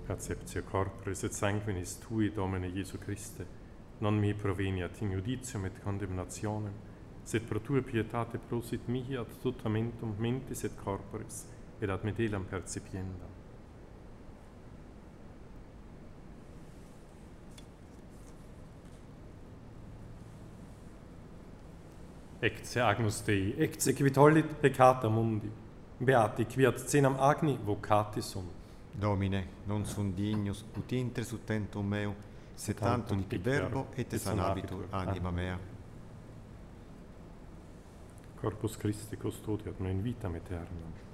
Perceptio corporis et sanguinis tui, Domine Iesu Christe, non mi proveniat in judicium et condemnationem, sed pro tua pietate prosit mihi ad tutamentum mentis et corporis, et ad medelam percipiendam. Ecce Agnus Dei, ecce qui tollit peccata mundi, beati qui ad cenam agni vocati sunt. Domine, non sunt dignus ut intres ut tentum meu, sed tantum dici verbo et sanabitur anima mea. Corpus Christi custodiat me in vitam aeternam.